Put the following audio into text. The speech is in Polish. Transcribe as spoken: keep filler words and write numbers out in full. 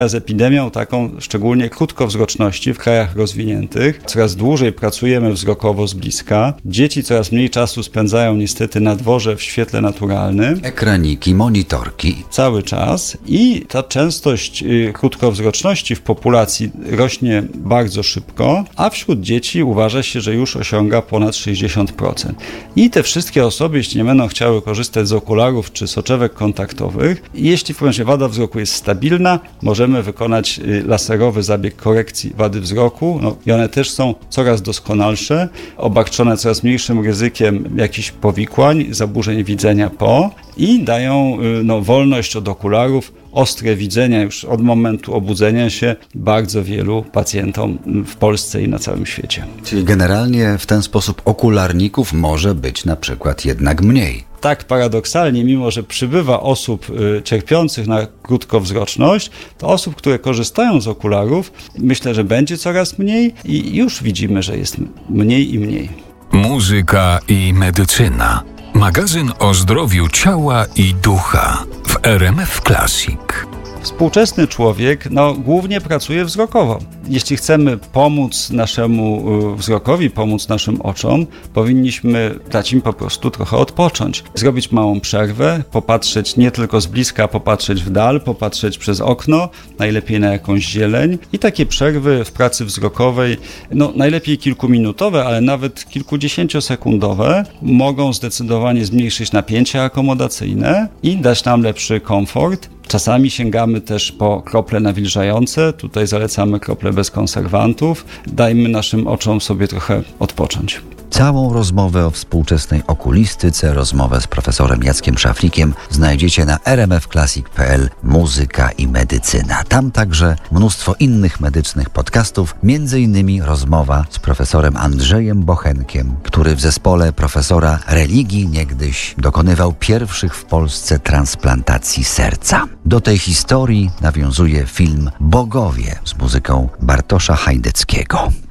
Z epidemią taką szczególnie krótkowzroczności w krajach rozwiniętych. Coraz dłużej pracujemy wzrokowo z bliska. Dzieci coraz mniej czasu spędzają niestety na dworze w świetle naturalnym. Ekraniki, monitorki. Cały czas i ta częstość y, krótkowzroczności w populacji rośnie bardzo szybko, a wśród dzieci uważa się, że już osiąga ponad sześćdziesiąt procent. I te wszystkie osoby, jeśli nie będą chciały korzystać z okularów czy soczewek kontaktowych, jeśli w pewnym razie wada wzroku jest stabilna, możemy wykonać laserowy zabieg korekcji wady wzroku. No, i one też są coraz doskonalsze, obarczone coraz mniejszym ryzykiem jakichś powikłań, zaburzeń widzenia po i dają no, wolność od okularów, ostre widzenia już od momentu obudzenia się bardzo wielu pacjentom w Polsce i na całym świecie. Czyli generalnie w ten sposób okularników może być na przykład jednak mniej. Tak paradoksalnie, mimo że przybywa osób y, cierpiących na krótkowzroczność, to osób, które korzystają z okularów, myślę, że będzie coraz mniej i już widzimy, że jest mniej i mniej. Muzyka i medycyna. Magazyn o zdrowiu ciała i ducha w R M F Classic. Współczesny człowiek no, głównie pracuje wzrokowo. Jeśli chcemy pomóc naszemu wzrokowi, pomóc naszym oczom, powinniśmy dać im po prostu trochę odpocząć. Zrobić małą przerwę, popatrzeć nie tylko z bliska, popatrzeć w dal, popatrzeć przez okno, najlepiej na jakąś zieleń. I takie przerwy w pracy wzrokowej, no najlepiej kilkuminutowe, ale nawet kilkudziesięciosekundowe, mogą zdecydowanie zmniejszyć napięcie akomodacyjne i dać nam lepszy komfort. Czasami sięgamy też po krople nawilżające. Tutaj zalecamy krople bez konserwantów. Dajmy naszym oczom sobie trochę odpocząć. Całą rozmowę o współczesnej okulistyce, rozmowę z profesorem Jackiem Szaflikiem znajdziecie na r m f classic kropka p l Muzyka i medycyna. Tam także mnóstwo innych medycznych podcastów, między innymi rozmowa z profesorem Andrzejem Bochenkiem, który w zespole profesora religii niegdyś dokonywał pierwszych w Polsce transplantacji serca. Do tej historii nawiązuje film Bogowie z muzyką Bartosza Hajdeckiego.